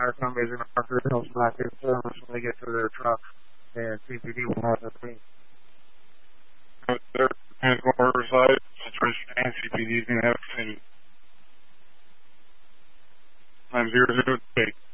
for some reason Arthur Hills not in service when they get to their truck, and CPD will have the thing. Their transporter side situation and CPD is going to have the same. I'm 008.